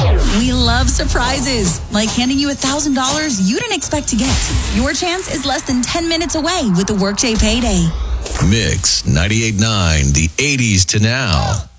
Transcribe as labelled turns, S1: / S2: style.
S1: We love surprises, like handing you $1,000 you didn't expect to get. Your chance is less than 10 minutes away with the Workday Payday.
S2: Mix 98.9, the 80s to now.